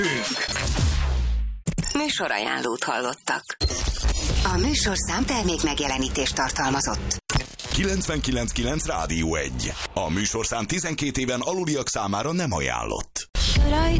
Műsorajánlót hallottak. A műsorszám termék megjelenítést tartalmazott. 99.9 Rádió 1. A műsorszám 12 éven aluliak számára nem ajánlott. Should I